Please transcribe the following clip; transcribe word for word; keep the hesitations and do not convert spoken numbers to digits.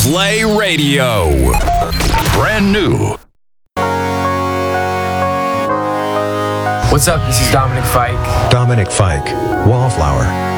Play Radio. Brand new. What's up? This is Dominic Fike. Dominic Fike, Wallflower.